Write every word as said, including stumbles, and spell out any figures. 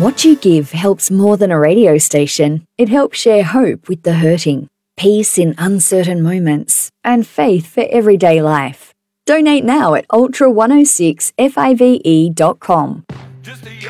What you give helps more than a radio station. It helps share hope with the hurting, peace in uncertain moments, and faith for everyday life. Donate now at ultra one oh six five e dot com.